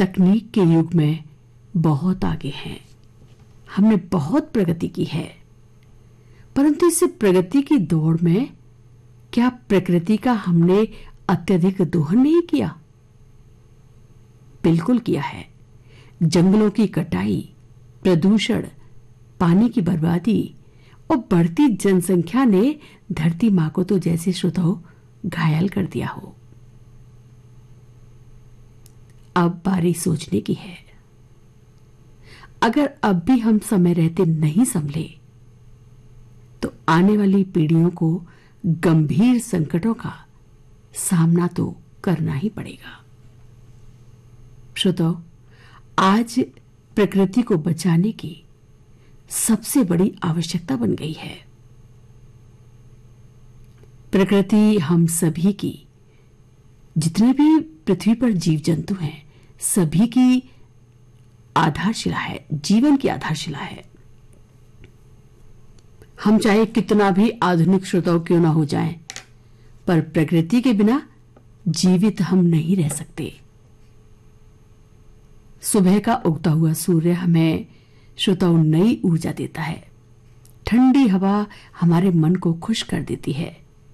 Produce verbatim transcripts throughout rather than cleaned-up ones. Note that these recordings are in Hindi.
तकनीक के युग में बहुत आगे हैं, हमने बहुत प्रगति की है, परंतु इस प्रगति की दौड़ में क्या प्रकृति का हमने अत्यधिक दोहन नहीं किया? बिल्कुल किया है। जंगलों की कटाई, प्रदूषण, पानी की बर्बादी और बढ़ती जनसंख्या ने धरती मां को तो जैसे श्रोताओं घायल कर दिया हो। अब बारी सोचने की है। अगर अब भी हम समय रहते नहीं संभले तो आने वाली पीढ़ियों को गंभीर संकटों का सामना तो करना ही पड़ेगा। श्रोताओ, आज प्रकृति को बचाने की सबसे बड़ी आवश्यकता बन गई है। प्रकृति हम सभी की, जितने भी पृथ्वी पर जीव जंतु हैं, सभी की आधारशिला है, जीवन की आधारशिला है। हम चाहे कितना भी आधुनिक श्रोताओं क्यों ना हो जाएं, पर प्रकृति के बिना जीवित हम नहीं रह सकते। सुबह का उगता हुआ सूर्य हमें श्रोताओं नई ऊर्जा देता है। ठंडी हवा हमारे मन को खुश कर देती है।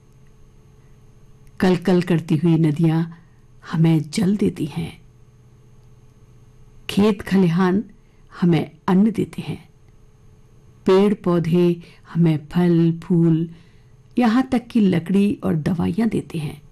कल कल करती हुई नदियां हमें जल देती हैं। खेत खलिहान हमें अन्न देते हैं। पेड़ पौधे हमें फल फूल, यहां तक कि लकड़ी और दवाइयां देते हैं।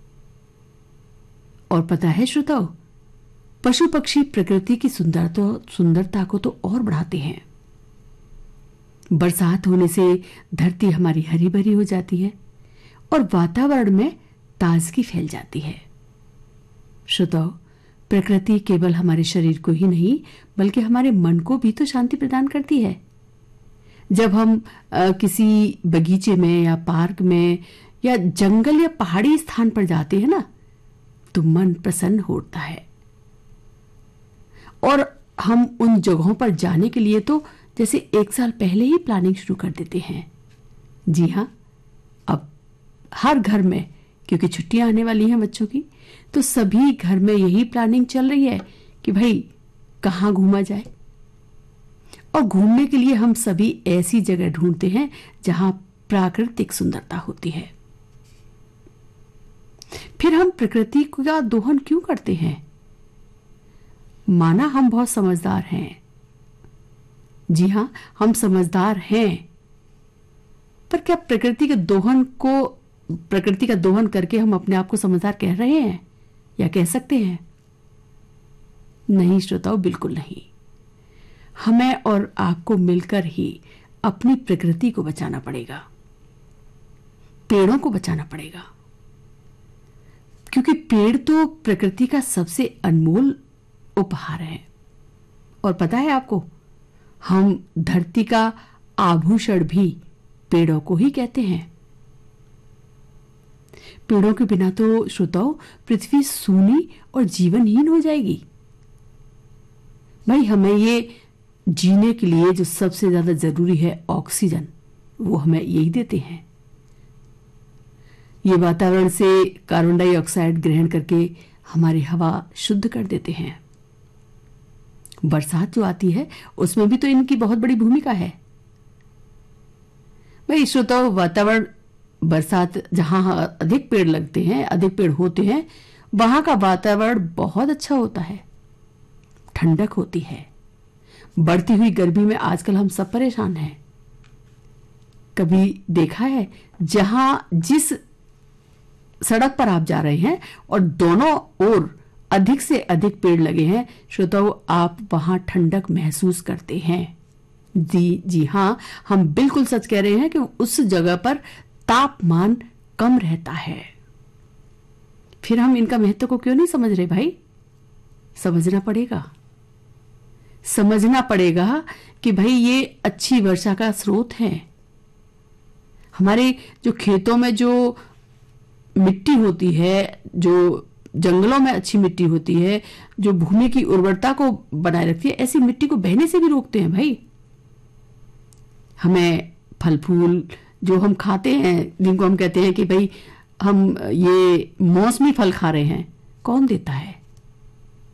और पता है श्रोताओ, पशु पक्षी प्रकृति की सुंदरता सुंदरता को तो और बढ़ाते हैं। बरसात होने से धरती हमारी हरी भरी हो जाती है और वातावरण में ताजगी फैल जाती है। श्रोताओ, प्रकृति केवल हमारे शरीर को ही नहीं बल्कि हमारे मन को भी तो शांति प्रदान करती है। जब हम आ, किसी बगीचे में या पार्क में या जंगल या पहाड़ी स्थान पर जाते हैं ना, तो मन प्रसन्न होता है। और हम उन जगहों पर जाने के लिए तो जैसे एक साल पहले ही प्लानिंग शुरू कर देते हैं। जी हां, अब हर घर में, क्योंकि छुट्टियां आने वाली हैं बच्चों की, तो सभी घर में यही प्लानिंग चल रही है कि भाई कहां घूमा जाए। और घूमने के लिए हम सभी ऐसी जगह ढूंढते हैं जहां प्राकृतिक सुंदरता होती है। फिर हम प्रकृति का दोहन क्यों करते हैं? माना हम बहुत समझदार हैं। जी हां, हम समझदार हैं, पर क्या प्रकृति के दोहन को प्रकृति का दोहन करके हम अपने आप को समझदार कह रहे हैं या कह सकते हैं? नहीं श्रोताओं, बिल्कुल नहीं। हमें और आपको मिलकर ही अपनी प्रकृति को बचाना पड़ेगा, पेड़ों को बचाना पड़ेगा, क्योंकि पेड़ तो प्रकृति का सबसे अनमोल उपहार है। और पता है आपको, हम धरती का आभूषण भी पेड़ों को ही कहते हैं। पेड़ों के बिना तो श्रोताओं पृथ्वी सूनी और जीवनहीन हो जाएगी। भाई, हमें ये जीने के लिए जो सबसे ज्यादा जरूरी है, ऑक्सीजन, वो हमें यही देते हैं। ये वातावरण से कार्बन डाइऑक्साइड ग्रहण करके हमारी हवा शुद्ध कर देते हैं। बरसात जो आती है उसमें भी तो इनकी बहुत बड़ी भूमिका है। भाई श्रोताओ, वातावरण, बरसात जहां अधिक पेड़ लगते हैं, अधिक पेड़ होते हैं, वहां का वातावरण बहुत अच्छा होता है, ठंडक होती है। बढ़ती हुई गर्मी में आजकल हम सब परेशान हैं। कभी देखा है जहां जिस सड़क पर आप जा रहे हैं और दोनों ओर अधिक से अधिक पेड़ लगे हैं, श्रोताओ, आप वहां ठंडक महसूस करते हैं। जी जी हाँ, हम बिल्कुल सच कह रहे हैं कि उस जगह पर तापमान कम रहता है। फिर हम इनका महत्व को क्यों नहीं समझ रहे भाई? समझना पड़ेगा, समझना पड़ेगा कि भाई ये अच्छी वर्षा का स्रोत है। हमारे जो खेतों में जो मिट्टी होती है, जो जंगलों में अच्छी मिट्टी होती है, जो भूमि की उर्वरता को बनाए रखती है, ऐसी मिट्टी को बहने से भी रोकते हैं भाई। हमें फल फूल जो हम खाते हैं, जिनको हम कहते हैं कि भाई हम ये मौसमी फल खा रहे हैं, कौन देता है?